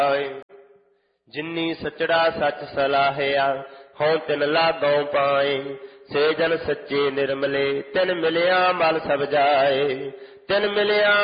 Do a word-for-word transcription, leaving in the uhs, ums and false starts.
ਜਿਨੀ ਸਚੜਾ ਸੱਚ ਸਲਾਹਿਆ ਹਉ ਤਿਨ ਲਾਗੋਂ ਪਾਏ। ਸੇ ਜਨ ਸੱਚੇ ਨਿਰਮਲੇ ਤਿਨ ਮਿਲਿਆ ਮਲ ਸਭ ਜਾਏ। ਤਿਨ ਮਿਲਿਆ